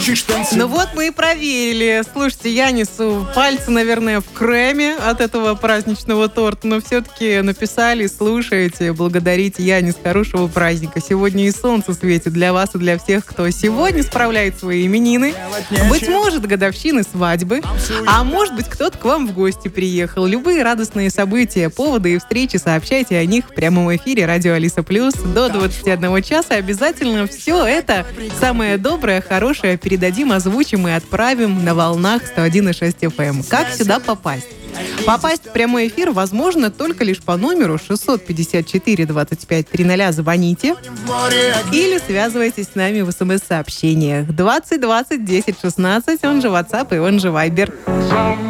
Ну вот мы и проверили. Слушайте, Янису пальцы, наверное, в креме от этого праздничного торта, но все-таки написали, слушайте, благодарите, Янис, хорошего праздника. Сегодня и солнце светит для вас и для всех, кто сегодня справляет свои именины. Быть может, годовщины свадьбы, а может быть, кто-то к вам в гости приехал. Любые радостные события, поводы и встречи, сообщайте о них в прямом эфире радио Алиса Плюс до 21 часа. Обязательно все это самое доброе, хорошее передадим, озвучим и отправим на волнах 101,6 FM. Как сюда попасть? Попасть в прямой эфир возможно только лишь по номеру 654 25 300. Звоните или связывайтесь с нами в СМС-сообщениях 20 20 10 16, он же WhatsApp и он же Viber.